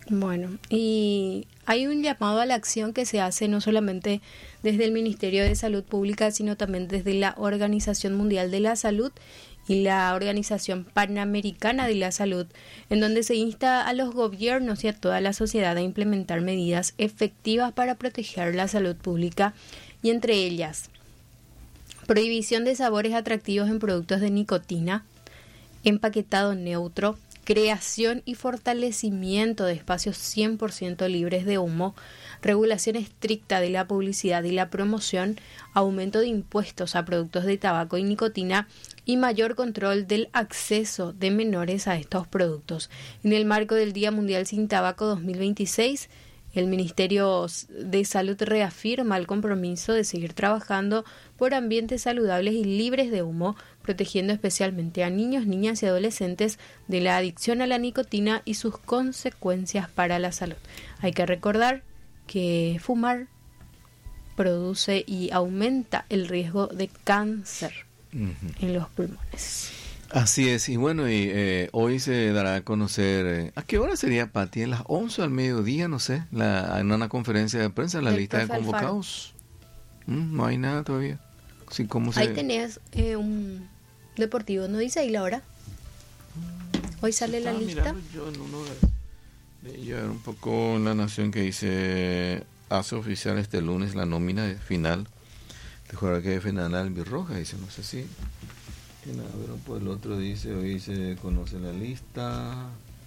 Bueno, y hay un llamado a la acción que se hace no solamente desde el Ministerio de Salud Pública, sino también desde la Organización Mundial de la Salud y la Organización Panamericana de la Salud, en donde se insta a los gobiernos y a toda la sociedad a implementar medidas efectivas para proteger la salud pública, y entre ellas, prohibición de sabores atractivos en productos de nicotina, empaquetado neutro, creación y fortalecimiento de espacios 100% libres de humo, regulación estricta de la publicidad y la promoción, aumento de impuestos a productos de tabaco y nicotina y mayor control del acceso de menores a estos productos. En el marco del Día Mundial Sin Tabaco 2026, el Ministerio de Salud reafirma el compromiso de seguir trabajando por ambientes saludables y libres de humo, protegiendo especialmente a niños, niñas y adolescentes de la adicción a la nicotina y sus consecuencias para la salud. Hay que recordar que fumar produce y aumenta el riesgo de cáncer en los pulmones. Así es, y bueno, hoy se dará a conocer, ¿a qué hora sería, Pati? ¿A las 11 al mediodía? No sé, en una conferencia de prensa, la lista de convocados. No hay nada todavía. Sí, ¿cómo se... Ahí tenés un deportivo, ¿no dice ahí la hora? Hoy sale la lista. Yo en uno de ellos, un poco en La Nación, que dice, hace oficial este lunes la nómina de final de jugador que defiendan al Albirroja, dice, no sé si... Pues el otro dice, hoy se conoce la lista.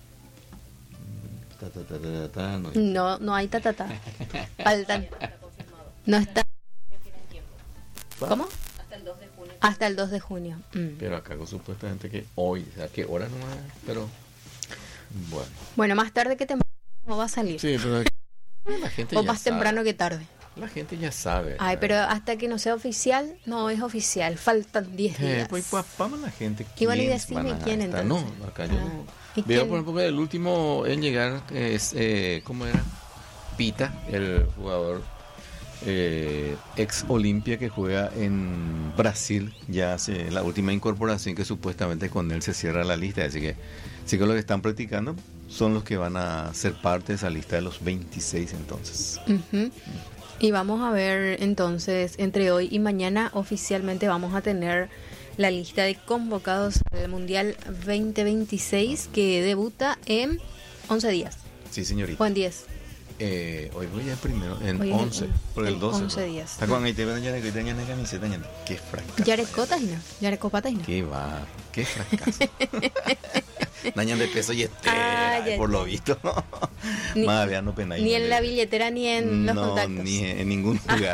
No hay ta. Faltan. No está. ¿Cómo? Hasta el 2 de junio. Pero acá supuestamente que hoy, ¿a qué hora nomás? Pero bueno, más tarde que temprano va a salir. Sí, pero la gente o ya más sabe. Temprano que tarde. La gente ya sabe. Ay, pero hasta que no sea oficial, no es oficial. Faltan 10 días. Pues vamos a la gente. Y bueno, y decime quién entonces. No, acá yo no. Veo por ejemplo el último en llegar es, ¿cómo era? Pita, el jugador ex Olimpia que juega en Brasil. Ya hace la última incorporación que supuestamente con él se cierra la lista. Así que lo que están practicando son los que van a ser parte de esa lista de los 26 entonces. Y vamos a ver entonces, entre hoy y mañana oficialmente vamos a tener la lista de convocados al Mundial 2026 que debuta en 11 días. Sí, señorita. O en 10. Hoy voy ya primero, en hoy 11, por el 12. 11 días. ¿Está con ahí te ven ya que tengan la camiseta? Qué fracaso. Yarecotas no, Yarecopatas no. Qué va, qué fracaso. Dañan de peso y por lo visto. Más no pena. Ni en la billetera ni en los contactos. No, ni en ningún lugar.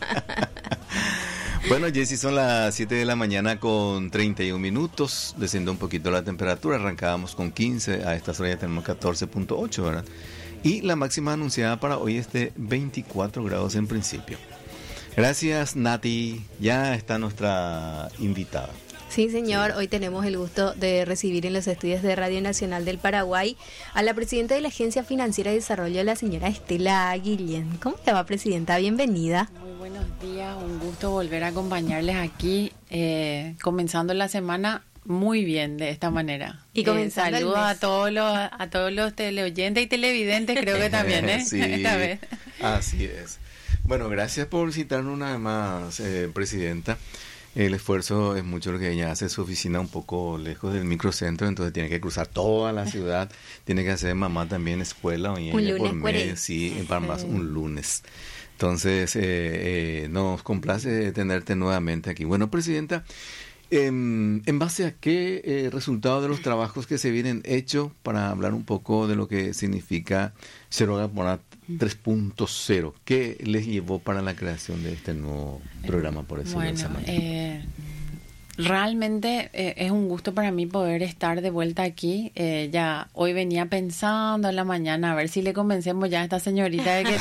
Bueno, Jessy, son las 7 de la mañana con 31 minutos. Descendió un poquito la temperatura. Arrancábamos con 15. A estas horas ya tenemos 14.8, ¿verdad? Y la máxima anunciada para hoy es de 24 grados en principio. Gracias, Nati. Ya está nuestra invitada. Sí, señor. Sí. Hoy tenemos el gusto de recibir en los estudios de Radio Nacional del Paraguay a la presidenta de la Agencia Financiera de Desarrollo, la señora Estela Guillén. ¿Cómo te va, presidenta? Bienvenida. Muy buenos días. Un gusto volver a acompañarles aquí, comenzando la semana muy bien de esta manera. Y saludos a todos los teleoyentes y televidentes, creo que también, ¿eh? Sí, esta vez. Así es. Bueno, gracias por visitarnos una vez más, presidenta. El esfuerzo es mucho, lo que ella hace su oficina un poco lejos del microcentro, entonces tiene que cruzar toda la ciudad, tiene que hacer mamá también escuela hoy un lunes por mes, sí, para más un lunes. Entonces, nos complace tenerte nuevamente aquí. Bueno, presidenta, ¿en base a qué resultado de los trabajos que se vienen hechos, para hablar un poco de lo que significa Serogaponat 3.0, qué les llevó para la creación de este nuevo programa, por decirlo de esa manera? Realmente es un gusto para mí poder estar de vuelta aquí. Ya hoy venía pensando en la mañana a ver si le convencemos ya a esta señorita de que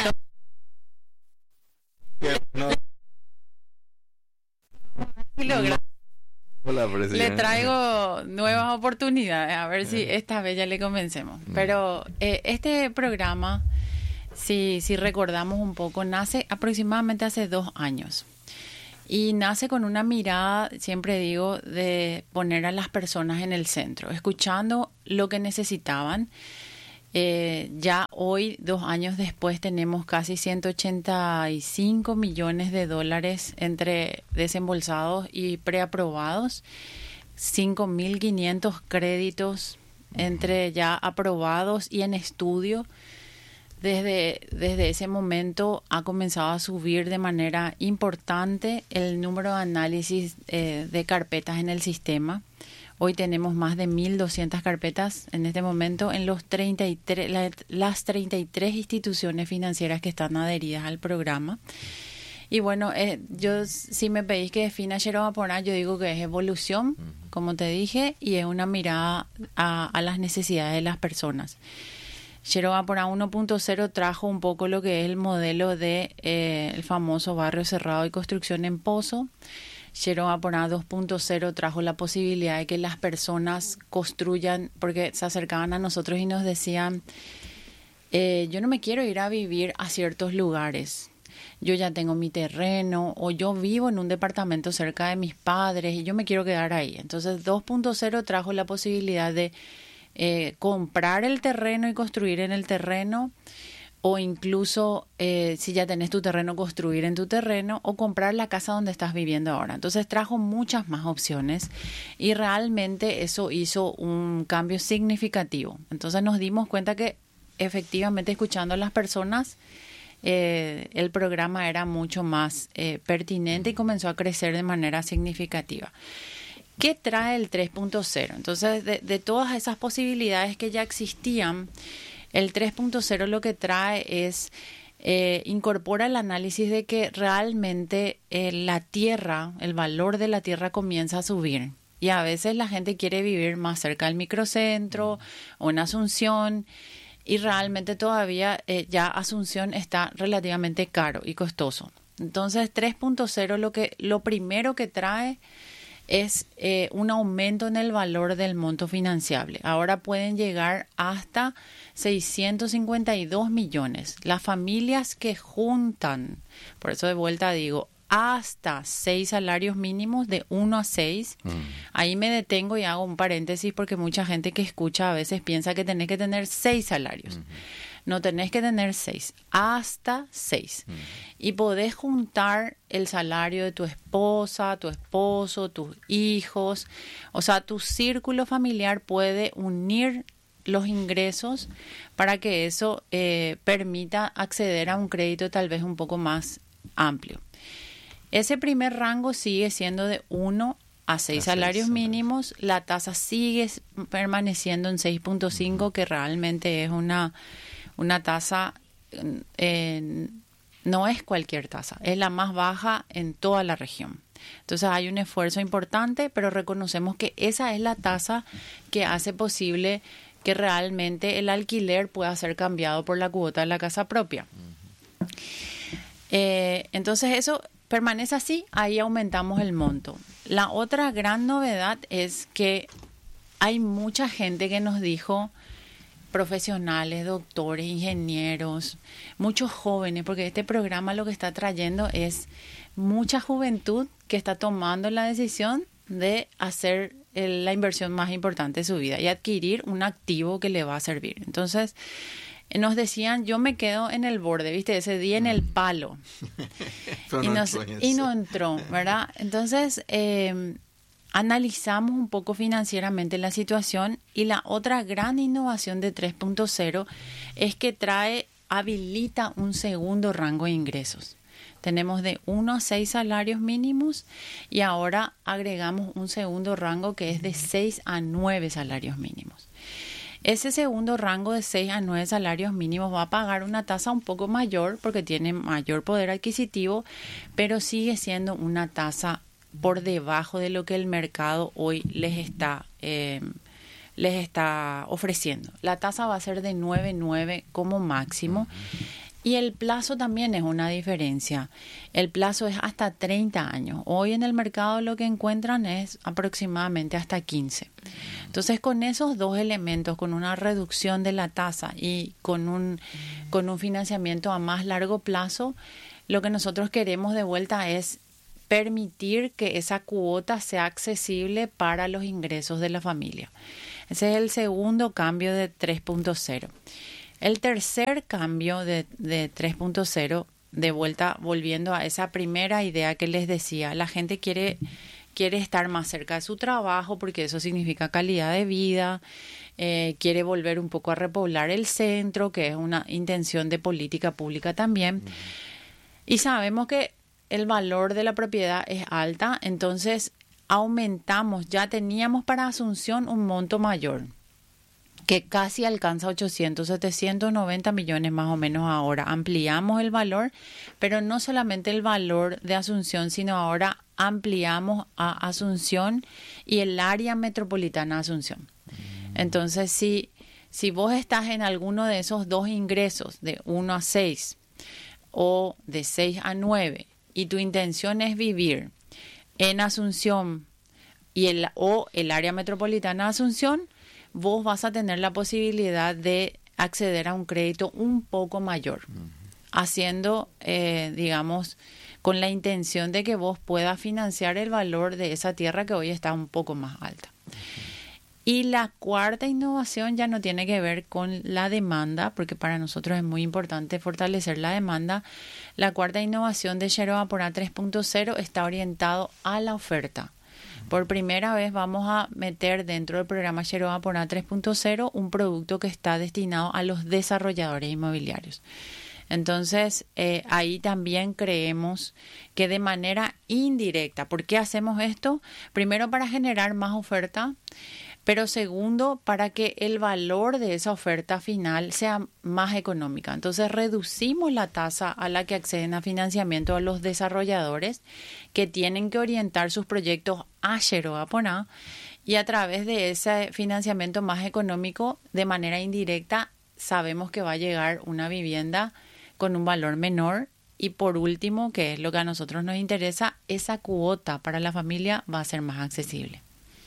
le traigo nuevas oportunidades, a ver si esta vez ya le convencemos. Pero este programa, si recordamos un poco, nace aproximadamente hace 2 años. Y nace con una mirada, siempre digo, de poner a las personas en el centro, escuchando lo que necesitaban Ya hoy, 2 años después, tenemos casi 185 millones de dólares entre desembolsados y preaprobados, 5.500 créditos entre ya aprobados y en estudio. Desde ese momento ha comenzado a subir de manera importante el número de análisis de carpetas en el sistema. Hoy tenemos más de 1.200 carpetas en este momento en las 33 instituciones financieras que están adheridas al programa. Y bueno, yo si me pedís que defina Xero Maporá, yo digo que es evolución, como te dije, y es una mirada a las necesidades de las personas. Xero Maporá 1.0 trajo un poco lo que es el modelo de el famoso barrio cerrado y construcción en pozo. Xero Maporá 2.0 trajo la posibilidad de que las personas construyan, porque se acercaban a nosotros y nos decían, yo no me quiero ir a vivir a ciertos lugares. Yo ya tengo mi terreno o yo vivo en un departamento cerca de mis padres y yo me quiero quedar ahí. Entonces 2.0 trajo la posibilidad de comprar el terreno y construir en el terreno, o incluso si ya tenés tu terreno, construir en tu terreno o comprar la casa donde estás viviendo ahora. Entonces trajo muchas más opciones y realmente eso hizo un cambio significativo. Entonces nos dimos cuenta que efectivamente, escuchando a las personas, el programa era mucho más pertinente y comenzó a crecer de manera significativa. ¿Qué trae el 3.0? Entonces, de todas esas posibilidades que ya existían, el 3.0 lo que trae es, incorpora el análisis de que realmente la tierra, el valor de la tierra comienza a subir. Y a veces la gente quiere vivir más cerca del microcentro o en Asunción, y realmente todavía ya Asunción está relativamente caro y costoso. Entonces 3.0 lo primero que trae es un aumento en el valor del monto financiable. Ahora pueden llegar hasta 652 millones. Las familias que juntan, por eso de vuelta digo, hasta 6 salarios mínimos, de 1 a 6. Ahí me detengo y hago un paréntesis porque mucha gente que escucha a veces piensa que tenés que tener 6 salarios. No tenés que tener 6, hasta 6. Y podés juntar el salario de tu esposa, tu esposo, tus hijos. O sea, tu círculo familiar puede unir los ingresos para que eso permita acceder a un crédito tal vez un poco más amplio. Ese primer rango sigue siendo de 1 a 6 salarios mínimos. La tasa sigue permaneciendo en 6.5, que realmente es una tasa, no es cualquier tasa, es la más baja en toda la región. Entonces hay un esfuerzo importante, pero reconocemos que esa es la tasa que hace posible que realmente el alquiler pueda ser cambiado por la cuota de la casa propia. Entonces eso permanece así, ahí aumentamos el monto. La otra gran novedad es que hay mucha gente que nos dijo, profesionales, doctores, ingenieros, muchos jóvenes, porque este programa lo que está trayendo es mucha juventud que está tomando la decisión de hacer la inversión más importante de su vida y adquirir un activo que le va a servir. Entonces, nos decían, yo me quedo en el borde, ¿viste? Ese día en el palo. y no entró, ¿verdad? Entonces, analizamos un poco financieramente la situación, y la otra gran innovación de 3.0 es que habilita un segundo rango de ingresos. Tenemos de 1 a 6 salarios mínimos y ahora agregamos un segundo rango que es de 6 a 9 salarios mínimos. Ese segundo rango de 6 a 9 salarios mínimos va a pagar una tasa un poco mayor porque tiene mayor poder adquisitivo, pero sigue siendo una tasa por debajo de lo que el mercado hoy les está ofreciendo. La tasa va a ser de 9.9 como máximo. Y el plazo también es una diferencia. El plazo es hasta 30 años. Hoy en el mercado lo que encuentran es aproximadamente hasta 15. Entonces, con esos dos elementos, con una reducción de la tasa y con un financiamiento a más largo plazo, lo que nosotros queremos de vuelta es permitir que esa cuota sea accesible para los ingresos de la familia. Ese es el segundo cambio de 3.0. El tercer cambio de 3.0, de vuelta, volviendo a esa primera idea que les decía, la gente quiere estar más cerca de su trabajo porque eso significa calidad de vida, quiere volver un poco a repoblar el centro, que es una intención de política pública también. Y sabemos que el valor de la propiedad es alta, entonces aumentamos, ya teníamos para Asunción un monto mayor, que casi alcanza 790 millones más o menos ahora. Ampliamos el valor, pero no solamente el valor de Asunción, sino ahora ampliamos a Asunción y el área metropolitana de Asunción. Entonces, si vos estás en alguno de esos dos ingresos, de 1 a 6 o de 6 a 9, y tu intención es vivir en Asunción o el área metropolitana de Asunción, vos vas a tener la posibilidad de acceder a un crédito un poco mayor, haciendo, digamos, con la intención de que vos puedas financiar el valor de esa tierra que hoy está un poco más alta. Y la cuarta innovación ya no tiene que ver con la demanda, porque para nosotros es muy importante fortalecer la demanda. La cuarta innovación de Yeroa Porá 3.0 está orientado a la oferta. Por primera vez vamos a meter dentro del programa Yeroa Porá 3.0 un producto que está destinado a los desarrolladores inmobiliarios. Entonces, ahí también creemos que de manera indirecta, ¿por qué hacemos esto? Primero, para generar más oferta, pero segundo, para que el valor de esa oferta final sea más económica. Entonces, reducimos la tasa a la que acceden a financiamiento a los desarrolladores que tienen que orientar sus proyectos a Yeroa Porá, y a través de ese financiamiento más económico, de manera indirecta, sabemos que va a llegar una vivienda con un valor menor. Y por último, que es lo que a nosotros nos interesa, esa cuota para la familia va a ser más accesible.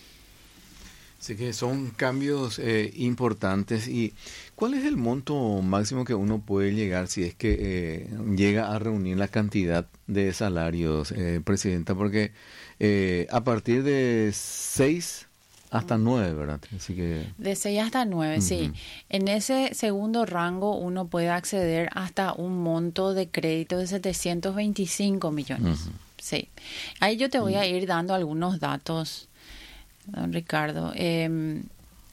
Así que son cambios importantes. ¿Y cuál es el monto máximo que uno puede llegar si es que llega a reunir la cantidad de salarios, Presidenta? Porque a partir de 6 hasta 9, ¿verdad? Así que... De 6 hasta 9, sí. En ese segundo rango uno puede acceder hasta un monto de crédito de 725 millones. Sí. Ahí yo te voy a ir dando algunos datos, don Ricardo. ¿Qué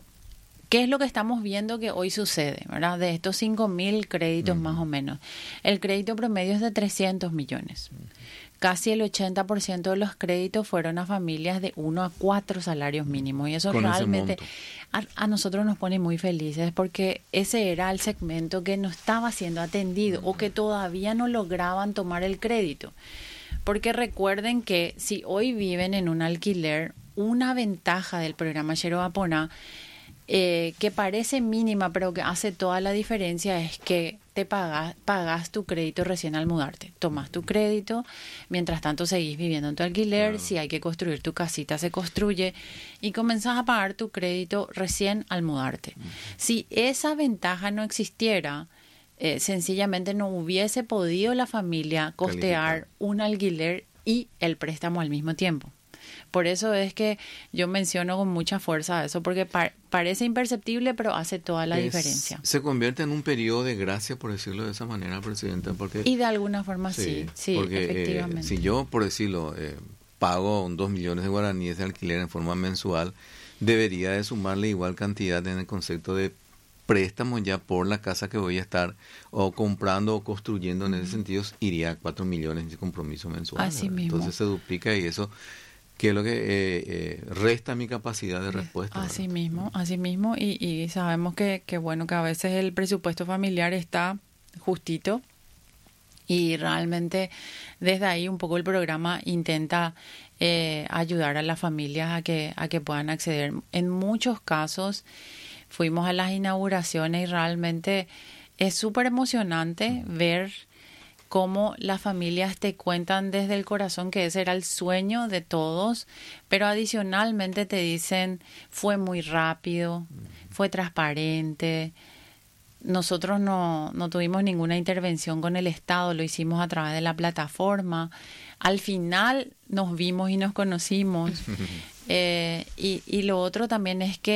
es lo que estamos viendo que hoy sucede, verdad? De estos 5.000 créditos más o menos. El crédito promedio es de 300 millones. Casi el 80% de los créditos fueron a familias de 1 a 4 salarios mínimos. Y eso realmente a nosotros nos pone muy felices, porque ese era el segmento que no estaba siendo atendido o que todavía no lograban tomar el crédito. Porque recuerden que si hoy viven en un alquiler, una ventaja del programa Yeroa Porá, que parece mínima pero que hace toda la diferencia, es que te pagas tu crédito recién al mudarte. Tomas tu crédito, mientras tanto seguís viviendo en tu alquiler. Claro. Si hay que construir tu casita, se construye, y comenzás a pagar tu crédito recién al mudarte. Si esa ventaja no existiera, sencillamente no hubiese podido la familia costear un alquiler y el préstamo al mismo tiempo. Por eso es que yo menciono con mucha fuerza eso, porque parece imperceptible, pero hace toda la diferencia. Se convierte en un periodo de gracia, por decirlo de esa manera, Presidenta. Y de alguna forma sí, porque, efectivamente. Si yo, por decirlo, pago 2 millones de guaraníes de alquiler en forma mensual, debería de sumarle igual cantidad en el concepto de préstamo ya por la casa que voy a estar o comprando o construyendo. En ese sentido, iría a 4 millones de compromiso mensual. Así mismo. Entonces se duplica, y eso... que es lo que resta mi capacidad de respuesta. Así mismo, y sabemos que bueno, que a veces el presupuesto familiar está justito, y realmente desde ahí un poco el programa intenta ayudar a las familias a que puedan acceder. En muchos casos fuimos a las inauguraciones y realmente es súper emocionante ver cómo las familias te cuentan desde el corazón que ese era el sueño de todos, pero adicionalmente te dicen, fue muy rápido, fue transparente, nosotros no tuvimos ninguna intervención con el Estado, lo hicimos a través de la plataforma, al final nos vimos y nos conocimos, y lo otro también es que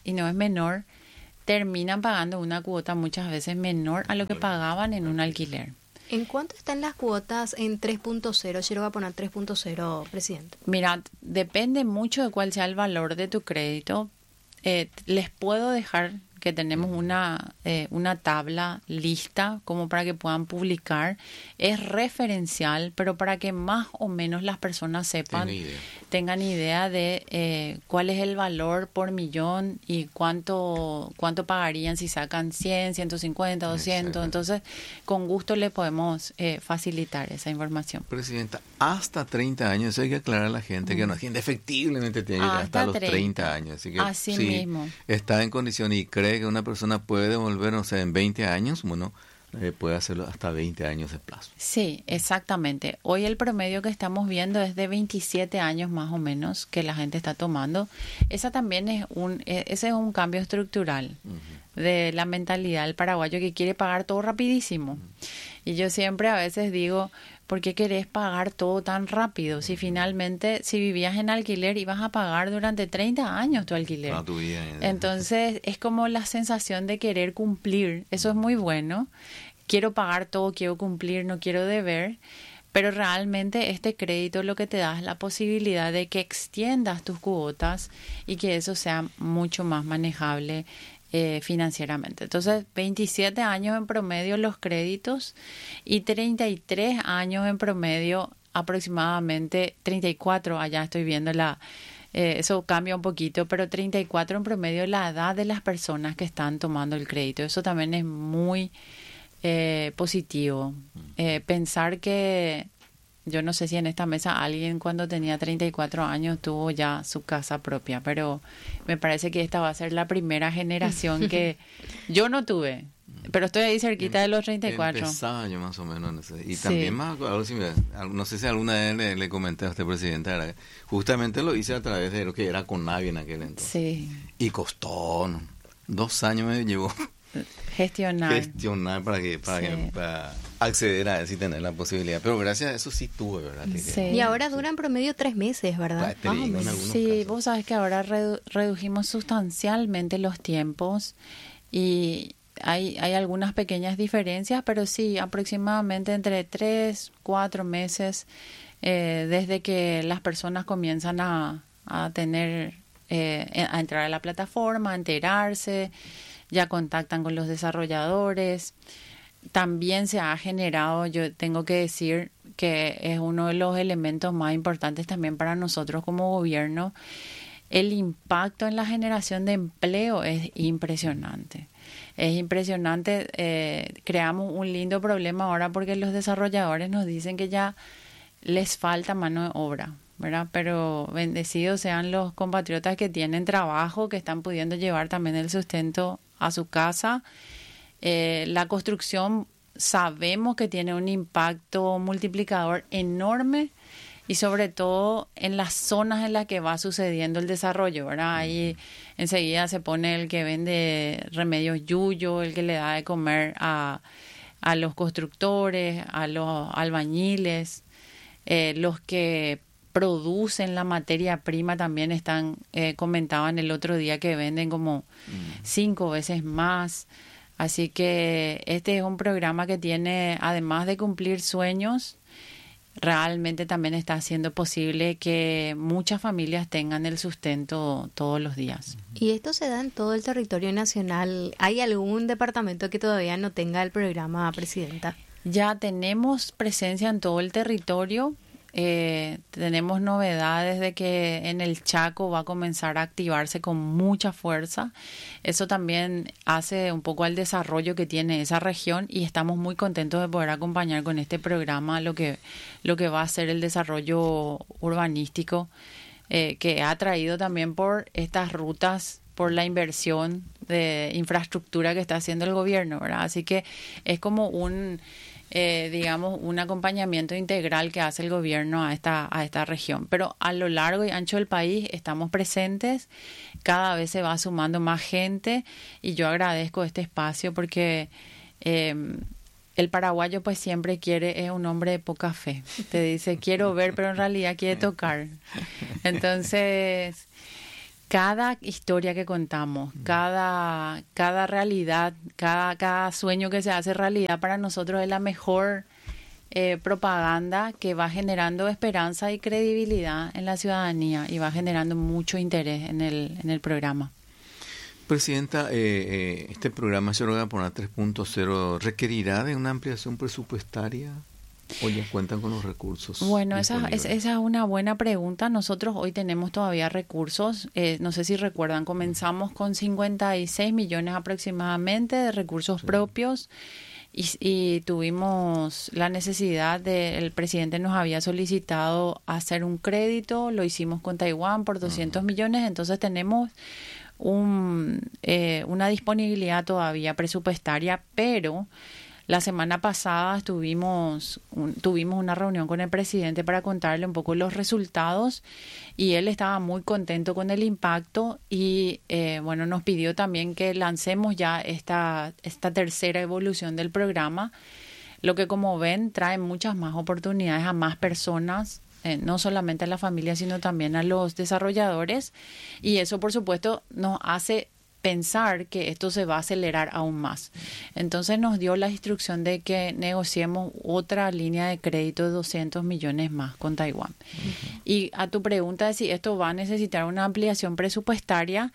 y no es menor, terminan pagando una cuota muchas veces menor a lo que pagaban en un alquiler. ¿En cuánto están las cuotas en 3.0? Yo lo voy a poner 3.0, presidente. Mira, depende mucho de cuál sea el valor de tu crédito. Les puedo dejar que tenemos una tabla lista como para que puedan publicar. Es referencial, pero para que más o menos las personas sepan, tengan idea de cuál es el valor por millón y cuánto pagarían si sacan 100, 150, 200. Entonces, con gusto le podemos facilitar esa información. Presidenta, hasta 30 años, eso hay que aclarar a la gente que no, indefectiblemente tiene que llegar hasta los 30 años. Así que así si mismo está en condición y cree que una persona puede devolver, o sea, en 20 años, bueno, puede hacerlo hasta 20 años de plazo. Sí, exactamente. Hoy el promedio que estamos viendo es de 27 años más o menos que la gente está tomando. Ese es un cambio estructural de la mentalidad del paraguayo que quiere pagar todo rapidísimo. Y yo siempre a veces digo, ¿por qué querés pagar todo tan rápido? Si finalmente, si vivías en alquiler, ibas a pagar durante 30 años tu alquiler. Toda tu vida. Entonces, es como la sensación de querer cumplir. Eso es muy bueno. Quiero pagar todo, quiero cumplir, no quiero deber. Pero realmente este crédito lo que te da es la posibilidad de que extiendas tus cuotas y que eso sea mucho más manejable financieramente. Entonces, 27 años en promedio los créditos y 33 años en promedio, aproximadamente 34, allá estoy viendo eso cambia un poquito, pero 34 en promedio la edad de las personas que están tomando el crédito. Eso también es muy positivo. Pensar que yo no sé si en esta mesa alguien cuando tenía 34 años tuvo ya su casa propia, pero me parece que esta va a ser la primera generación que yo no tuve, pero estoy ahí cerquita de los 34. Empezaba yo más o menos. Y Sí. también más, no sé si alguna vez le comenté a usted, presidenta, justamente lo hice a través de lo que era Conavio en aquel entonces. Sí. Y costó, ¿no? 2 años me llevó Gestionar para acceder a eso y tener la posibilidad. Pero gracias a eso sí tuve, ¿verdad? Sí. Y ahora dura en promedio 3 meses, ¿verdad? Te digo, en algunos Sí, casos. vos sabes que ahora redujimos sustancialmente los tiempos y hay algunas pequeñas diferencias, pero sí, aproximadamente entre 3, 4 meses desde que las personas comienzan a tener, a entrar a la plataforma, a enterarse, ya contactan con los desarrolladores. También se ha generado, yo tengo que decir que es uno de los elementos más importantes también para nosotros como gobierno. El impacto en la generación de empleo es impresionante. Es impresionante. Creamos un lindo problema ahora porque los desarrolladores nos dicen que ya les falta mano de obra, ¿verdad? Pero bendecidos sean los compatriotas que tienen trabajo, que están pudiendo llevar también el sustento a su casa. La construcción sabemos que tiene un impacto multiplicador enorme y sobre todo en las zonas en las que va sucediendo el desarrollo, ¿verdad? Ahí enseguida se pone el que vende remedios yuyo, el que le da de comer a los constructores, a los albañiles, los que producen la materia prima también comentaban el otro día que venden como 5 veces más. Así que este es un programa que tiene, además de cumplir sueños, realmente también está haciendo posible que muchas familias tengan el sustento todos los días. ¿Y esto se da en todo el territorio nacional? ¿Hay algún departamento que todavía no tenga el programa, presidenta? Ya tenemos presencia en todo el territorio. Tenemos novedades de que en el Chaco va a comenzar a activarse con mucha fuerza. Eso también hace un poco al desarrollo que tiene esa región y estamos muy contentos de poder acompañar con este programa lo que va a ser el desarrollo urbanístico que ha traído también por estas rutas, por la inversión de infraestructura que está haciendo el gobierno, ¿verdad? Así que es como un acompañamiento integral que hace el gobierno a esta región. Pero a lo largo y ancho del país estamos presentes, cada vez se va sumando más gente y yo agradezco este espacio porque el paraguayo pues siempre es un hombre de poca fe. Te dice, quiero ver, pero en realidad quiere tocar. Entonces, cada historia que contamos, cada realidad, cada sueño que se hace realidad para nosotros es la mejor propaganda que va generando esperanza y credibilidad en la ciudadanía y va generando mucho interés en el programa. Presidenta, este programa Cherokee Aponá 3.0 requerirá de una ampliación presupuestaria o ya cuentan con los recursos. Bueno, esa es una buena pregunta. Nosotros hoy tenemos todavía recursos. No sé si recuerdan, comenzamos con 56 millones aproximadamente de recursos propios. Y tuvimos la necesidad el presidente nos había solicitado hacer un crédito, lo hicimos con Taiwán por 200 millones, entonces tenemos una disponibilidad todavía presupuestaria, pero la semana pasada tuvimos una reunión con el presidente para contarle un poco los resultados y él estaba muy contento con el impacto y bueno, nos pidió también que lancemos ya esta tercera evolución del programa, lo que como ven trae muchas más oportunidades a más personas, no solamente a la familia sino también a los desarrolladores y eso por supuesto nos hace pensar que esto se va a acelerar aún más. Entonces nos dio la instrucción de que negociemos otra línea de crédito de 200 millones más con Taiwán. Y a tu pregunta de si esto va a necesitar una ampliación presupuestaria,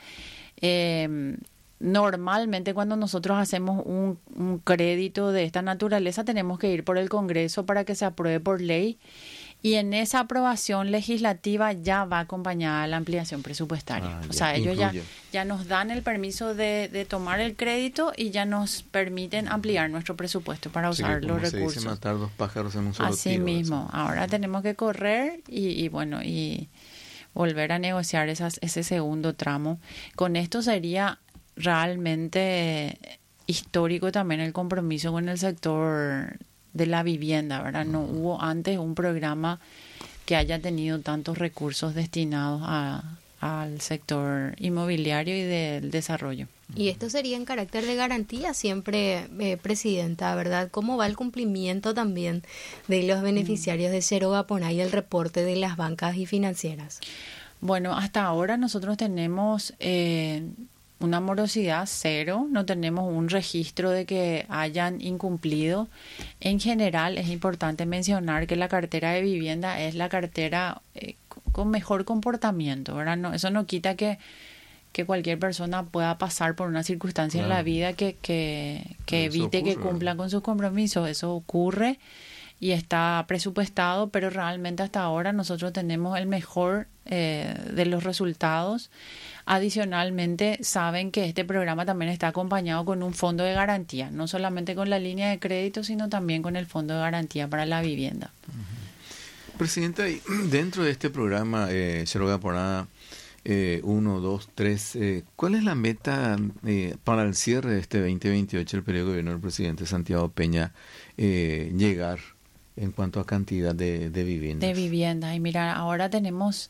normalmente cuando nosotros hacemos un crédito de esta naturaleza tenemos que ir por el Congreso para que se apruebe por ley. Y en esa aprobación legislativa ya va acompañada la ampliación presupuestaria. O sea, ellos ya nos dan el permiso de tomar el crédito y ya nos permiten ampliar nuestro presupuesto para usar los recursos. Se dice matar dos pájaros en un solo tiro. Así mismo. Ahora tenemos que correr y volver a negociar ese segundo tramo. Con esto sería realmente histórico también el compromiso con el sector de la vivienda, ¿verdad? No hubo antes un programa que haya tenido tantos recursos destinados al sector inmobiliario y del desarrollo. Y esto sería en carácter de garantía siempre, Presidenta, ¿verdad? ¿Cómo va el cumplimiento también de los beneficiarios de Cherokee Aponá y el reporte de las bancas y financieras? Bueno, hasta ahora nosotros tenemos una morosidad cero, no tenemos un registro de que hayan incumplido. En general es importante mencionar que la cartera de vivienda es la cartera con mejor comportamiento, ¿verdad? No, eso no quita que cualquier persona pueda pasar por una circunstancia en la vida que evite que cumpla con sus compromisos. Eso ocurre y está presupuestado, pero realmente hasta ahora nosotros tenemos el mejor de los resultados. Adicionalmente, saben que este programa también está acompañado con un fondo de garantía, no solamente con la línea de crédito, sino también con el fondo de garantía para la vivienda. Presidenta, dentro de este programa, Cherokee Aponá 1, 2, 3, ¿cuál es la meta para el cierre de este 2028, el periodo de gobierno del presidente Santiago Peña, llegar en cuanto a cantidad de viviendas? De viviendas. Y mira, ahora tenemos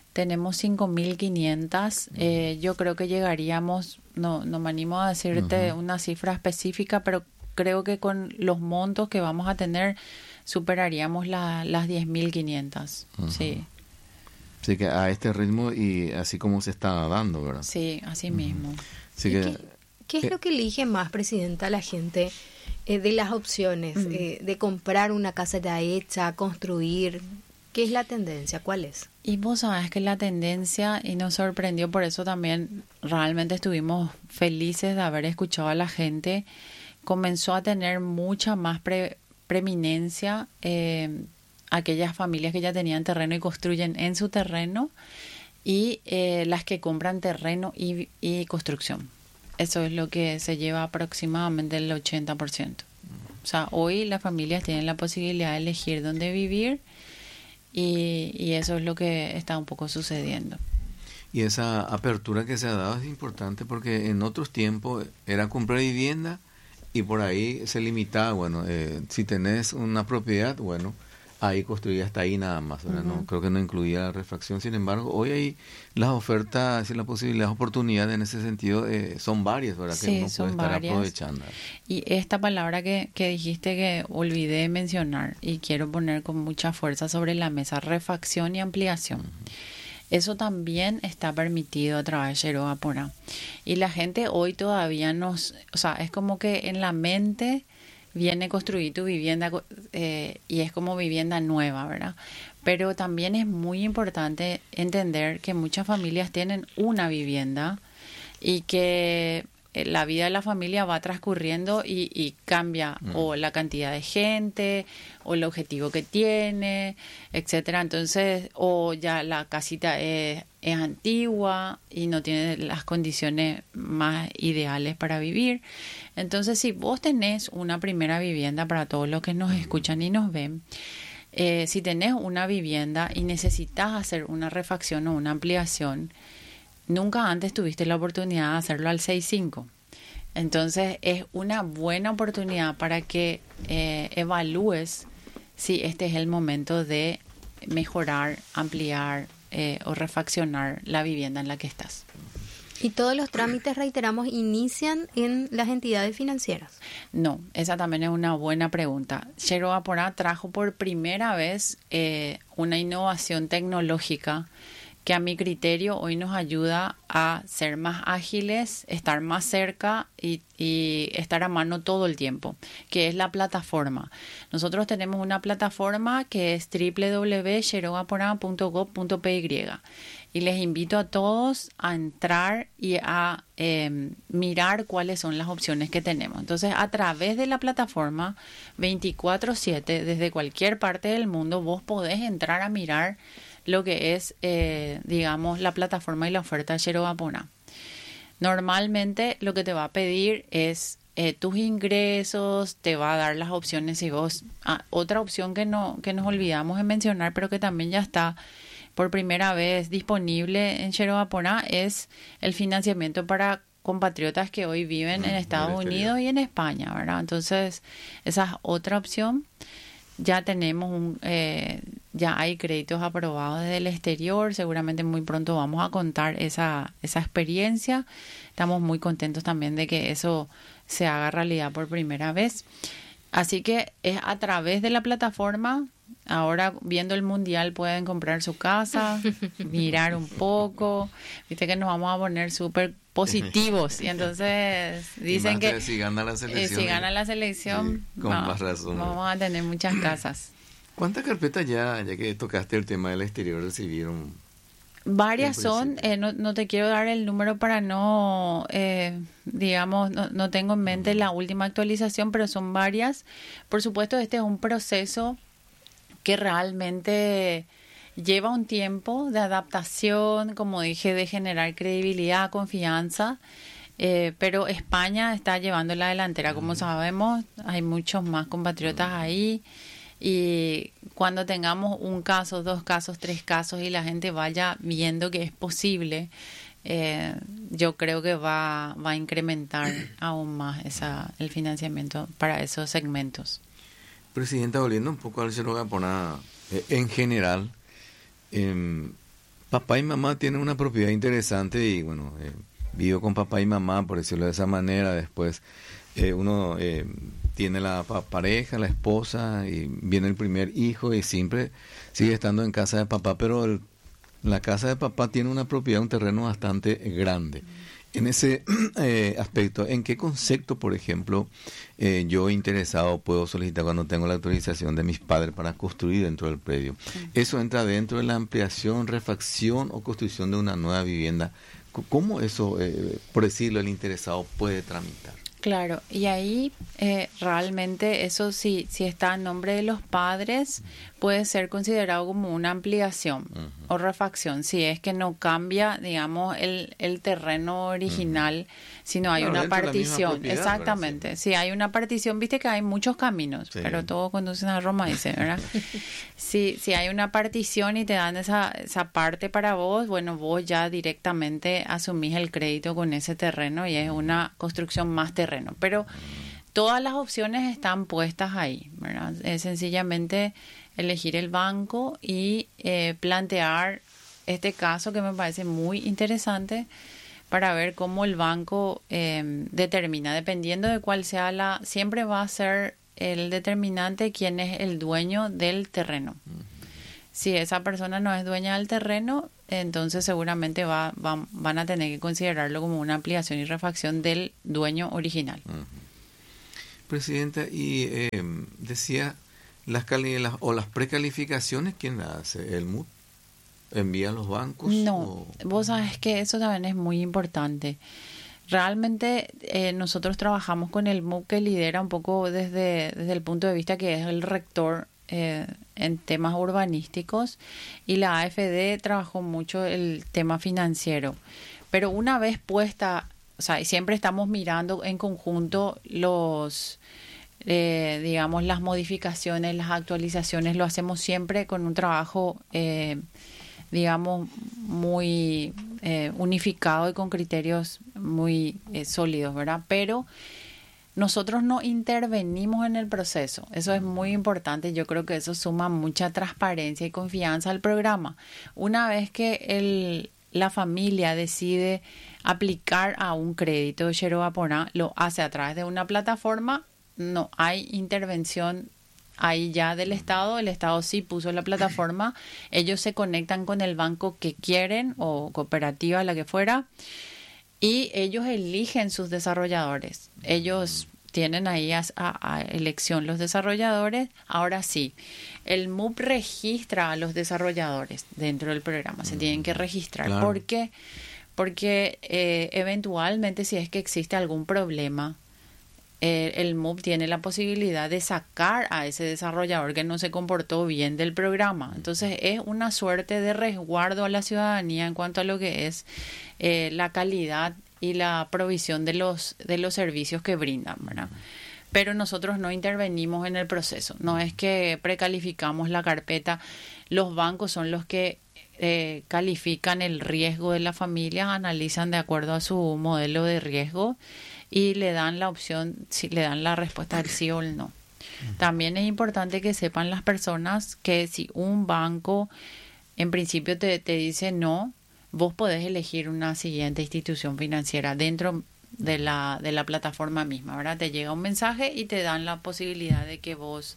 5.500. Yo creo que llegaríamos, no me animo a decirte una cifra específica, pero creo que con los montos que vamos a tener superaríamos las 10.500. Sí. Así que a este ritmo y así como se está dando, ¿verdad? Sí, así mismo. Así que, ¿Qué es lo que elige más, Presidenta, la gente de las opciones de comprar una casa ya hecha, construir? ¿Qué es la tendencia? ¿Cuál es? Y vos sabés que la tendencia, y nos sorprendió, por eso también realmente estuvimos felices de haber escuchado a la gente, comenzó a tener mucha más preeminencia aquellas familias que ya tenían terreno y construyen en su terreno y las que compran terreno y construcción. Eso es lo que se lleva aproximadamente el 80%. O sea, hoy las familias tienen la posibilidad de elegir dónde vivir y eso es lo que está un poco sucediendo. Y esa apertura que se ha dado es importante porque en otros tiempos era comprar vivienda y por ahí se limitaba, bueno, si tenés una propiedad, bueno, ahí construía hasta ahí nada más, ¿verdad? No, creo que no incluía la refacción. Sin embargo, hoy hay las ofertas y las posibilidades, oportunidades en ese sentido son varias, ¿verdad? Sí, que uno puede estar aprovechando. Y esta palabra que dijiste que olvidé mencionar y quiero poner con mucha fuerza sobre la mesa, refacción y ampliación. Eso también está permitido a través de Shero Aporá. Y la gente hoy todavía es como que en la mente viene construir tu vivienda y es como vivienda nueva, ¿verdad? Pero también es muy importante entender que muchas familias tienen una vivienda y que la vida de la familia va transcurriendo y cambia o la cantidad de gente o el objetivo que tiene, etcétera. Entonces, o ya la casita es antigua y no tiene las condiciones más ideales para vivir. Entonces, si vos tenés una primera vivienda, para todos los que nos escuchan y nos ven, si tenés una vivienda y necesitas hacer una refacción o una ampliación, nunca antes tuviste la oportunidad de hacerlo al 6.5. Entonces es una buena oportunidad para que evalúes si este es el momento de mejorar, ampliar o refaccionar la vivienda en la que estás. ¿Y todos los trámites, reiteramos, inician en las entidades financieras? No, esa también es una buena pregunta. Shero Aporá trajo por primera vez una innovación tecnológica que a mi criterio hoy nos ayuda a ser más ágiles, estar más cerca y estar a mano todo el tiempo, que es la plataforma. Nosotros tenemos una plataforma que es www.sheroaporá.gov.py y les invito a todos a entrar y a mirar cuáles son las opciones que tenemos. Entonces, a través de la plataforma 24/7, desde cualquier parte del mundo, vos podés entrar a mirar lo que es, digamos, la plataforma y la oferta de Shero Aporá. Normalmente lo que te va a pedir es tus ingresos, te va a dar las opciones si vos... otra opción que nos olvidamos de mencionar, pero que también ya está por primera vez disponible en Shero Aporá, es el financiamiento para compatriotas que hoy viven en Estados Unidos y en España, ¿verdad? Entonces, esa es otra opción. Ya tenemos ya hay créditos aprobados desde el exterior. Seguramente muy pronto vamos a contar esa experiencia. Estamos muy contentos también de que eso se haga realidad por primera vez. Así que es a través de la plataforma. Ahora, viendo el mundial, pueden comprar su casa, mirar un poco. Viste que nos vamos a poner súper positivos. Y entonces dicen que si gana la selección, sí, con más razón, vamos a tener muchas casas. ¿Cuántas carpetas ya que tocaste el tema del exterior, recibieron? Varias son, no te quiero dar el número para no, digamos, no tengo en mente la última actualización, pero son varias. Por supuesto, este es un proceso que realmente lleva un tiempo de adaptación, como dije, de generar credibilidad, confianza, pero España está llevando la delantera. Como sabemos, hay muchos más compatriotas ahí. Y cuando tengamos un caso, 2 casos, 3 casos y la gente vaya viendo que es posible, yo creo que va a incrementar aún más el financiamiento para esos segmentos. Presidenta, volviendo un poco al Shero Aporá, en general, papá y mamá tienen una propiedad interesante y bueno, vivo con papá y mamá, por decirlo de esa manera. Después uno tiene la pareja, la esposa, y viene el primer hijo y siempre sigue estando en casa de papá, pero la casa de papá tiene una propiedad, un terreno bastante grande. En ese aspecto, ¿en qué concepto, por ejemplo, yo interesado puedo solicitar cuando tengo la autorización de mis padres para construir dentro del predio? ¿Eso entra dentro de la ampliación, refacción o construcción de una nueva vivienda? ¿Cómo eso, por decirlo, el interesado puede tramitar? Claro, y ahí realmente eso si está a nombre de los padres puede ser considerado como una ampliación o refacción, si es que no cambia, digamos, el terreno original, sino hay una partición. Exactamente, si hay una partición, viste que hay muchos caminos, pero todo conducen a Roma, dice, ¿verdad? Si hay una partición y te dan esa parte para vos, bueno, vos ya directamente asumís el crédito con ese terreno y es una construcción más terreno, pero todas las opciones están puestas ahí, ¿verdad? Es sencillamente elegir el banco y plantear este caso que me parece muy interesante para ver cómo el banco determina, dependiendo de cuál sea siempre va a ser el determinante quién es el dueño del terreno. Si esa persona no es dueña del terreno, entonces seguramente van a tener que considerarlo como una ampliación y refacción del dueño original. Presidenta, y decía, las precalificaciones, ¿quién las hace? ¿El MUP? ¿Envía a los bancos? No, vos sabes que eso también es muy importante. Realmente nosotros trabajamos con el MUP, que lidera un poco desde el punto de vista que es el rector en temas urbanísticos, y la AFD trabajó mucho el tema financiero. Pero una vez puesta, o sea, siempre estamos mirando en conjunto digamos, las modificaciones, las actualizaciones, lo hacemos siempre con un trabajo digamos, muy unificado y con criterios muy sólidos, ¿verdad? Pero nosotros no intervenimos en el proceso. Eso es muy importante. Yo creo que eso suma mucha transparencia y confianza al programa. Una vez que la familia decide aplicar a un crédito de Xerobaporá, lo hace a través de una plataforma, no hay intervención ahí ya del Estado. El Estado sí puso la plataforma, ellos se conectan con el banco que quieren o cooperativa, la que fuera, y ellos eligen sus desarrolladores. Ellos tienen ahí a elección los desarrolladores. Ahora sí, el MUP registra a los desarrolladores dentro del programa, se tienen que registrar. Claro. ¿Por qué? Porque eventualmente, si es que existe algún problema, el MUP tiene la posibilidad de sacar a ese desarrollador que no se comportó bien del programa. Entonces es una suerte de resguardo a la ciudadanía en cuanto a lo que es la calidad y la provisión de los servicios que brindan, ¿verdad? Pero nosotros no intervenimos en el proceso. No es que precalificamos la carpeta. Los bancos son los que califican el riesgo de la familia, analizan de acuerdo a su modelo de riesgo y le dan la opción, si le dan la respuesta del sí o el no. También es importante que sepan las personas que si un banco en principio te dice no, vos podés elegir una siguiente institución financiera dentro de la plataforma misma, ¿verdad? Te llega un mensaje y te dan la posibilidad de que vos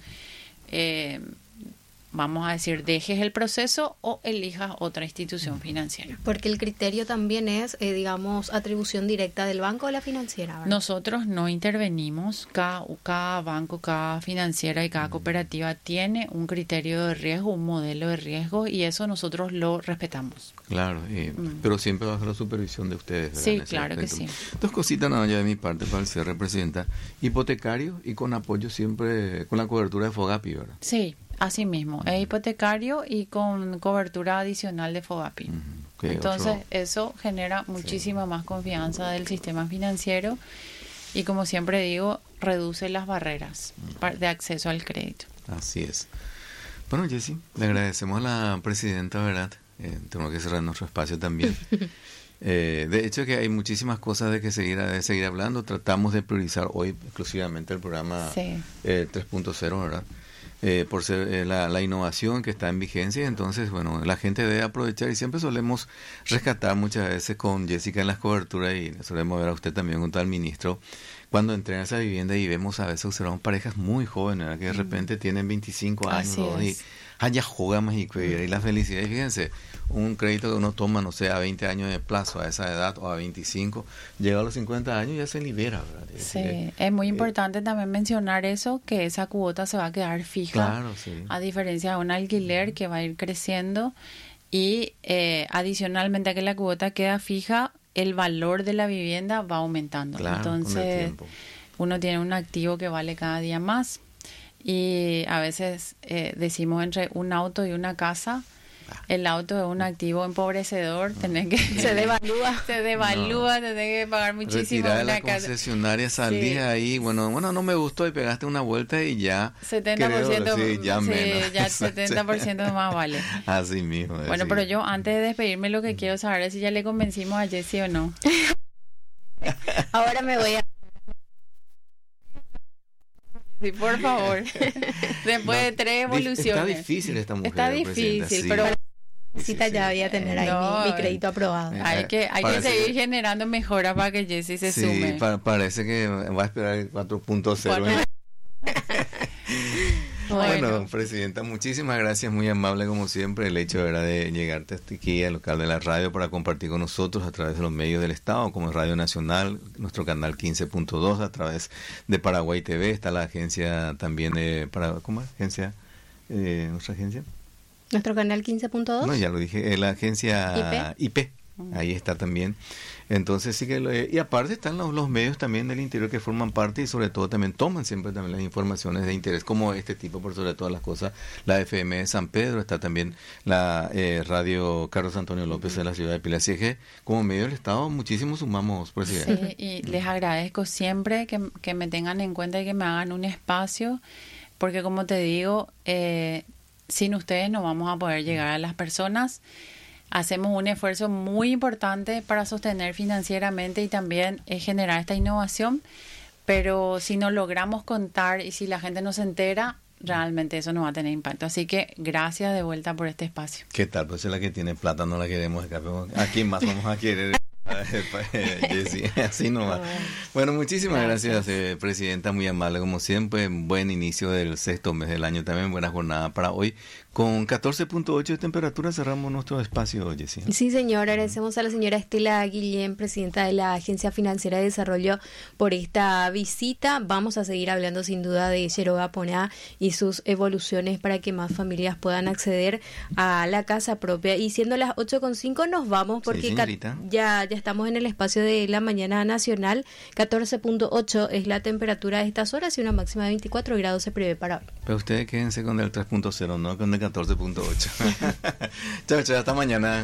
vamos a decir, dejes el proceso o elijas otra institución financiera. Porque el criterio también es, digamos, atribución directa del banco o la financiera, ¿verdad? Nosotros no intervenimos. Cada banco, cada financiera y cada cooperativa tiene un criterio de riesgo, un modelo de riesgo, y eso nosotros lo respetamos. Claro, pero siempre bajo la supervisión de ustedes, ¿verdad? Sí, claro que sí. Dos cositas nada ya de mi parte para el cierre, Presidenta. Hipotecario y con apoyo siempre, con la cobertura de FOGAPI, ¿verdad? Sí. Así mismo, es hipotecario y con cobertura adicional de FOGAPI. Entonces, eso genera muchísima más confianza del sistema financiero y, como siempre digo, reduce las barreras de acceso al crédito. Así es. Bueno, Jessy, le agradecemos a la Presidenta, ¿verdad? Tengo que cerrar nuestro espacio también. De hecho, que hay muchísimas cosas de seguir hablando. Tratamos de priorizar hoy exclusivamente el programa 3.0, ¿verdad? Por ser la innovación que está en vigencia. Entonces, bueno, la gente debe aprovechar, y siempre solemos rescatar muchas veces con Jessica en las coberturas, y solemos ver a usted también junto al ministro cuando entrenan esa vivienda y vemos a veces, observamos parejas muy jóvenes, ¿verdad? Que de repente tienen 25 años y allá juegan y la felicidad. Y fíjense, un crédito que uno toma, no sé, a 20 años de plazo, a esa edad, o a 25, llega a los 50 años y ya se libera, ¿verdad? Sí, es muy importante también mencionar eso, que esa cuota se va a quedar fija, claro, sí, a diferencia de un alquiler que va a ir creciendo, y adicionalmente a que la cuota queda fija, el valor de la vivienda va aumentando. Claro, entonces uno tiene un activo que vale cada día más, y a veces decimos entre un auto y una casa, el auto es un activo empobrecedor, tenés que se devalúa, tenés que pagar muchísimo. Retirar de la concesionaria, salís ahí, bueno, no me gustó, y pegaste una vuelta y ya 70%, ya menos. Ya 70% más vale. Así mismo. Bueno, pero yo antes de despedirme, lo que quiero saber es si ya le convencimos a Jessy o no. Ahora me voy a... Sí, por favor. Después de 3 evoluciones. Está difícil esta mujer. Está difícil, pero ya voy a tener ahí mi crédito aprobado. Hay que seguir generando mejoras para que Jessy se sume. Parece que va a esperar el 4.0. Bueno, Presidenta, muchísimas gracias, muy amable como siempre, el hecho, ¿verdad?, de llegarte hasta aquí al local de la radio para compartir con nosotros a través de los medios del Estado, como Radio Nacional, nuestro canal 15.2, a través de Paraguay TV, está la agencia también de, ¿cómo es? ¿Nuestra agencia? ¿Nuestro canal 15.2? No, ya lo dije, la agencia IP. Ahí está también. Entonces sí que y aparte están los medios también del interior que forman parte y sobre todo también toman siempre también las informaciones de interés como este tipo, por sobre todas las cosas. La FM de San Pedro, está también la radio Carlos Antonio López de la ciudad de Pilar. Así que como medio del Estado muchísimo sumamos, Presidente. Sí, y les agradezco siempre que me tengan en cuenta y que me hagan un espacio, porque como te digo, sin ustedes no vamos a poder llegar a las personas. Hacemos un esfuerzo muy importante para sostener financieramente y también generar esta innovación, pero si no logramos contar y si la gente no se entera, realmente eso no va a tener impacto. Así que gracias de vuelta por este espacio. ¿Qué tal? Pues es la que tiene plata, no la queremos acá. ¿A quién más vamos a querer? Jessy, así nomás. Bueno, muchísimas gracias, Presidenta, muy amable como siempre. Buen inicio del 6º mes del año también, buena jornada para hoy. Con 14.8 de temperatura cerramos nuestro espacio, Jessy. Sí, señor. Agradecemos a la señora Estela Guillén, presidenta de la Agencia Financiera de Desarrollo, por esta visita. Vamos a seguir hablando sin duda de Yeroa Poná y sus evoluciones para que más familias puedan acceder a la casa propia. Y siendo las 8.5 nos vamos porque sí, ya estamos en el espacio de la mañana nacional. 14.8 es la temperatura de estas horas y una máxima de 24 grados se prevé para hoy. Pero ustedes quédense con el 3.0, no con el 14.8. Chao, hasta mañana.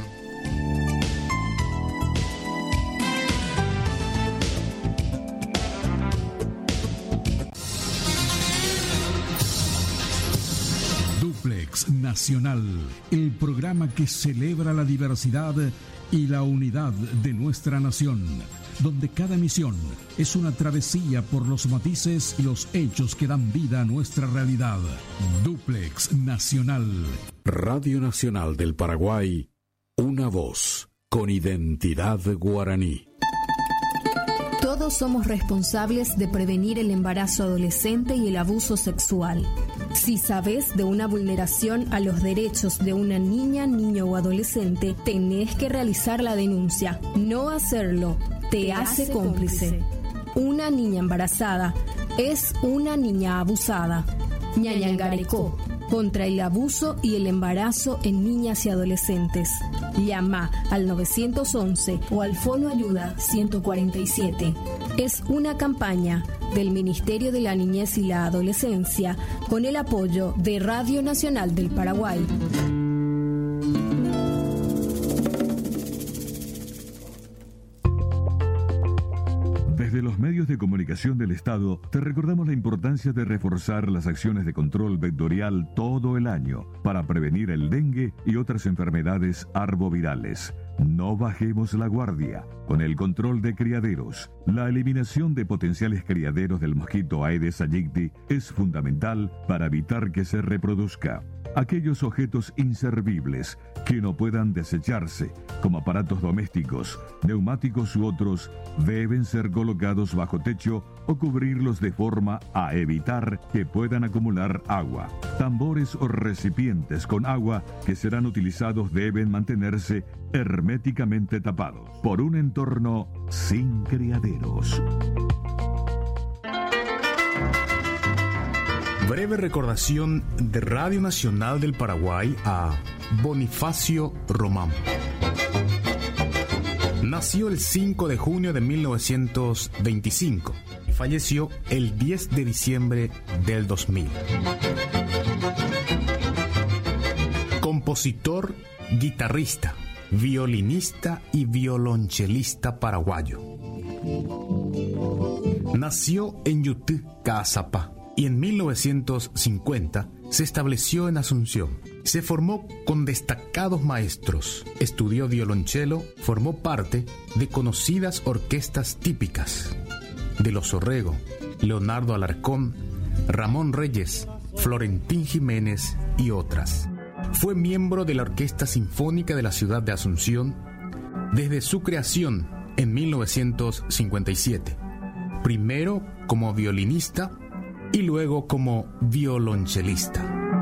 Duplex Nacional, el programa que celebra la diversidad y la unidad de nuestra nación, donde cada emisión es una travesía por los matices y los hechos que dan vida a nuestra realidad. Duplex Nacional. Radio Nacional del Paraguay, una voz con identidad guaraní. Todos somos responsables de prevenir el embarazo adolescente y el abuso sexual. Si sabes de una vulneración a los derechos de una niña, niño o adolescente, tenés que realizar la denuncia. No hacerlo te hace cómplice. Una niña embarazada es una niña abusada. Ñañangarecó, contra el abuso y el embarazo en niñas y adolescentes. Llama al 911 o al Fono Ayuda 147. Es una campaña del Ministerio de la Niñez y la Adolescencia con el apoyo de Radio Nacional del Paraguay. Desde los medios de comunicación del Estado, te recordamos la importancia de reforzar las acciones de control vectorial todo el año para prevenir el dengue y otras enfermedades arbovirales. No bajemos la guardia. Con el control de criaderos, la eliminación de potenciales criaderos del mosquito Aedes aegypti es fundamental para evitar que se reproduzca. Aquellos objetos inservibles que no puedan desecharse, como aparatos domésticos, neumáticos u otros, deben ser colocados bajo techo o cubrirlos de forma a evitar que puedan acumular agua. Tambores o recipientes con agua que serán utilizados deben mantenerse herméticamente tapados por un entorno sin criaderos. Breve recordación de Radio Nacional del Paraguay a Bonifacio Román. Nació el 5 de junio de 1925 y falleció el 10 de diciembre del 2000. Compositor, guitarrista, violinista y violonchelista paraguayo. Nació en Yutí, Caazapá, y en 1950 se estableció en Asunción. Se formó con destacados maestros, estudió violonchelo, formó parte de conocidas orquestas típicas de Los Orrego, Leonardo Alarcón, Ramón Reyes, Florentín Jiménez y otras. Fue miembro de la Orquesta Sinfónica de la ciudad de Asunción desde su creación en 1957, primero como violinista y luego como violonchelista.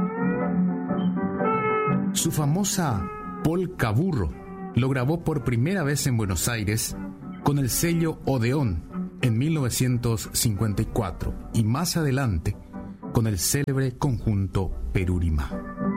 Su famosa Polka Burro lo grabó por primera vez en Buenos Aires con el sello Odeón en 1954 y más adelante con el célebre conjunto Perurimá.